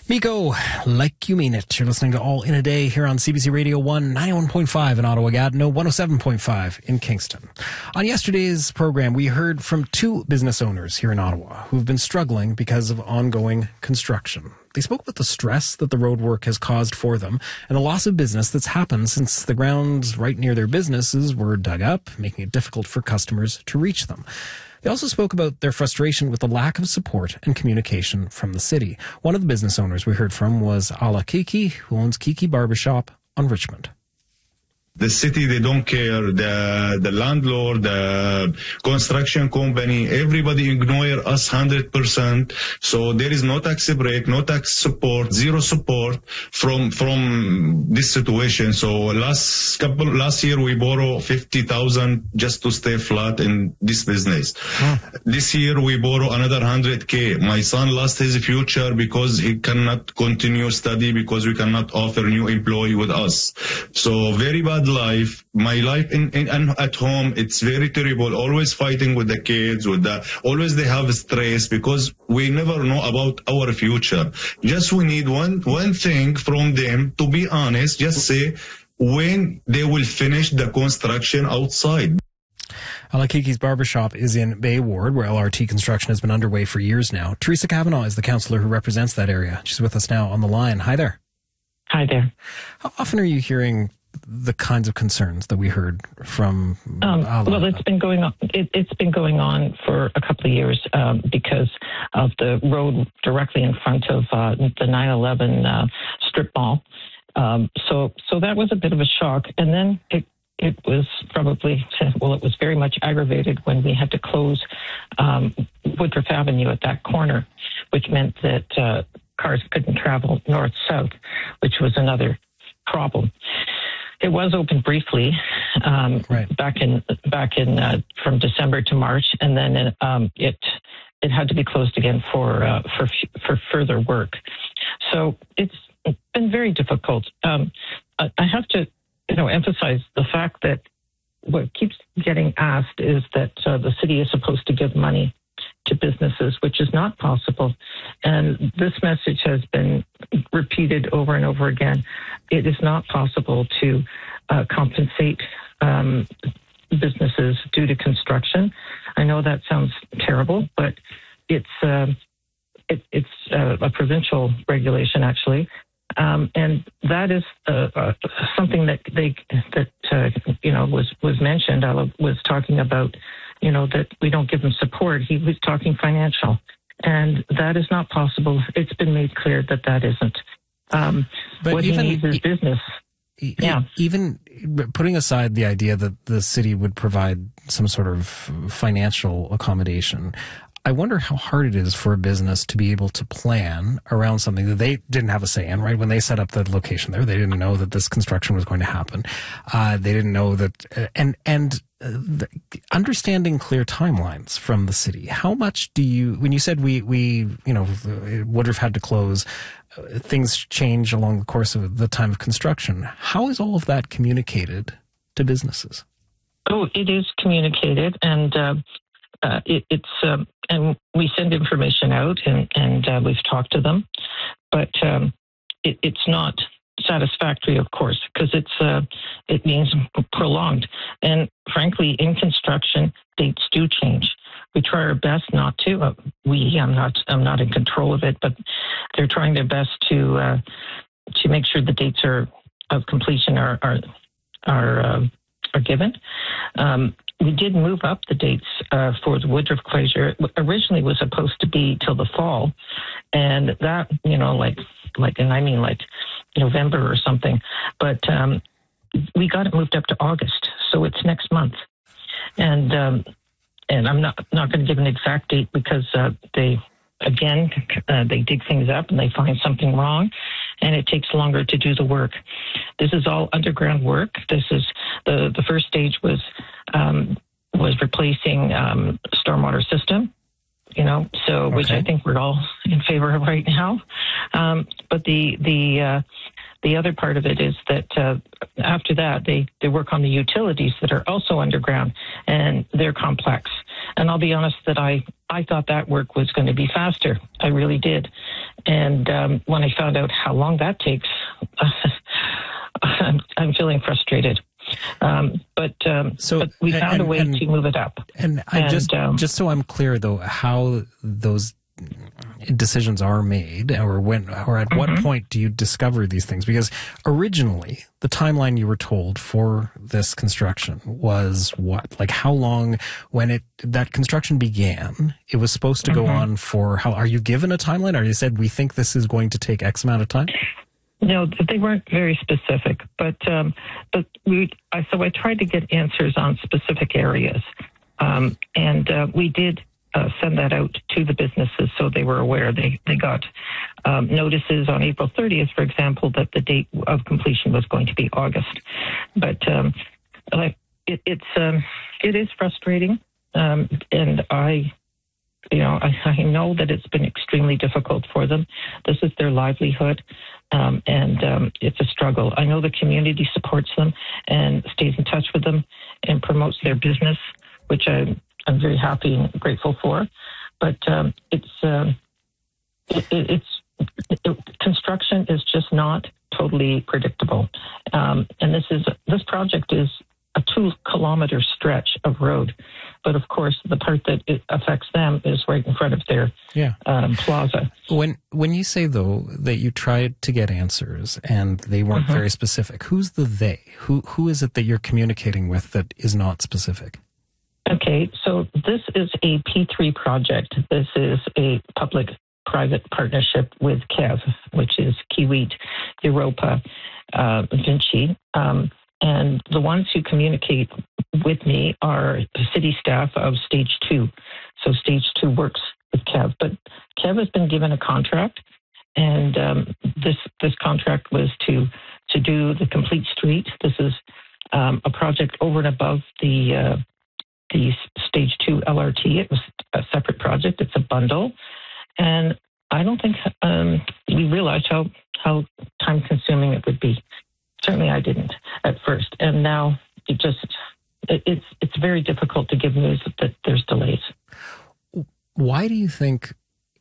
Miko, like you mean it. You're listening to All in a Day here on CBC Radio 1, 91.5 in Ottawa-Gatineau, 107.5 in Kingston. On yesterday's program, we heard from two business owners here in Ottawa who've been struggling because of ongoing construction. They spoke about the stress that the roadwork has caused for them and the loss of business that's happened since the grounds right near their businesses were dug up, making it difficult for customers to reach them. They also spoke about their frustration with the lack of support and communication from the city. One of the business owners we heard from was Ala Kiki, who owns Kiki Barbershop on Richmond. The city, they don't care. The landlord, the construction company, everybody ignore us 100%. So there is no tax break, no tax support, zero support from this situation. So last year we borrow 50,000 just to stay flat in this business. This year we borrow another 100K. My son lost his future because he cannot continue study because we cannot offer new employee with us. So very bad life. My life at home, it's very terrible. Always fighting with the kids, always they have stress because we never know about our future. Just we need one thing from them, to be honest, just say when they will finish the construction outside. Alakiki's Barbershop is in Bay Ward, where LRT construction has been underway for years now. Teresa Kavanagh is the councillor who represents that area. She's with us now on the line. Hi there. Hi there. How often are you hearing the kinds of concerns that we heard from Ala? Well, it's been going on. It's been going on for a couple of years because of the road directly in front of the 9/11 strip mall. So that was a bit of a shock, and then it was probably, well, it was very much aggravated when we had to close Woodruff Avenue at that corner, which meant that cars couldn't travel north-south, which was another problem. It was open briefly back in from December to March, and then it had to be closed again for further work. So it's been very difficult. I have to emphasize the fact that what keeps getting asked is that the city is supposed to give money to businesses, which is not possible. And this message has been repeated over and over again. It is not possible to compensate businesses due to construction. I know that sounds terrible, but it's a provincial regulation, actually. And that is something that was mentioned. I was talking about, that we don't give them support. He was talking financial, and that is not possible. It's been made clear that isn't. But what he needs is business. Even putting aside the idea that the city would provide some sort of financial accommodation, I wonder how hard it is for a business to be able to plan around something that they didn't have a say in, right? When they set up the location there, they didn't know that this construction was going to happen. They didn't know that, and understanding clear timelines from the city. How much do you, when you said we Woodruff had to close, things change along the course of the time of construction. How is all of that communicated to businesses? Oh, it is communicated, and and we send information out, and we've talked to them, but it's not satisfactory, of course, because it means prolonged. And frankly, in construction, dates do change. We try our best not to. I'm not in control of it, but they're trying their best to make sure the dates of completion are given. We did move up the dates for the Woodruff closure. It originally was supposed to be till the fall, and that, like November or something. But we got it moved up to August, so it's next month. And I'm not going to give an exact date because they dig things up and they find something wrong, and it takes longer to do the work. This is all underground work. This is the first stage was replacing stormwater system, which I think we're all in favor of right now. But the other part of it is that after that, they work on the utilities that are also underground, and they're complex. And I'll be honest that I thought that work was going to be faster. I really did. And when I found out how long that takes, I'm feeling frustrated. But we found a way to move it up. And just so I'm clear, though, how those decisions are made, or when, or at what point do you discover these things? Because originally, the timeline you were told for this construction was what? Like how long? When that construction began, it was supposed to go on for how? Are you given a timeline? Or you said we think this is going to take X amount of time? No, they weren't very specific, but I tried to get answers on specific areas, and we did send that out to the businesses so they were aware. They got notices on April 30th, for example, that the date of completion was going to be August. But it is frustrating, and I know that it's been extremely difficult for them. This is their livelihood, and it's a struggle. I know the community supports them and stays in touch with them and promotes their business, which I'm very happy and grateful for. But construction is just not totally predictable, and this project is a 2-kilometer stretch of road. But of course, the part that it affects them is right in front of their plaza. When you say, though, that you tried to get answers and they weren't very specific, who's the they? Who is it that you're communicating with that is not specific? Okay, so this is a P3 project. This is a public-private partnership with KEV, which is Kiewit, Europa, Vinci. And the ones who communicate with me are the city staff of Stage 2. So Stage 2 works with KEV. But KEV has been given a contract, and this contract was to do the complete street. This is a project over and above the Stage 2 LRT. It was a separate project. It's a bundle. And I don't think we realized how time-consuming it would be. Certainly I didn't at first. And now it's very difficult to give news that there's delays. Why do you think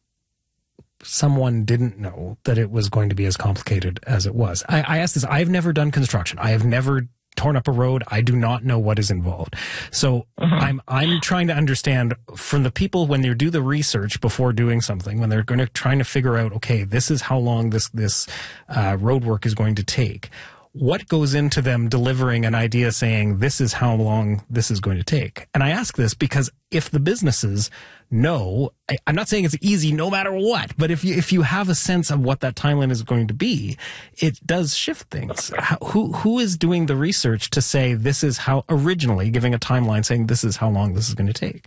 someone didn't know that it was going to be as complicated as it was? I ask this. I've never done construction. I have never torn up a road. I do not know what is involved. So I'm trying to understand from the people when they do the research before doing something, when they're trying to figure out, okay, this is how long this road work is going to take. What goes into them delivering an idea saying this is how long this is going to take? And I ask this because if the businesses know, I'm not saying it's easy no matter what, but if you have a sense of what that timeline is going to be, it does shift things. Who is doing the research to say this is how, originally giving a timeline saying this is how long this is going to take?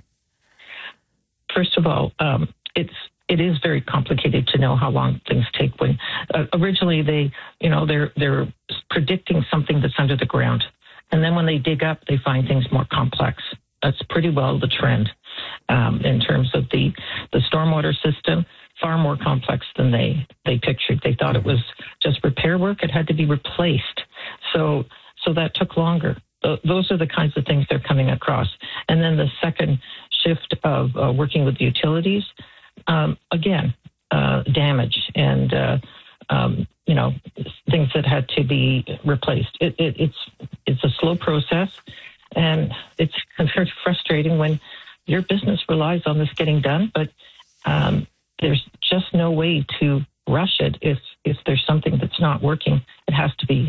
First of all, it is very complicated to know how long things take. When originally they're predicting something that's under the ground, and then when they dig up, they find things more complex. That's pretty well the trend in terms of the stormwater system. Far more complex than they pictured. They thought it was just repair work; it had to be replaced. So that took longer. Those are the kinds of things they're coming across. And then the second shift of working with utilities. Again, damage and, things that had to be replaced. It's a slow process, and it's very frustrating when your business relies on this getting done, but there's just no way to rush it if there's something that's not working. It has to be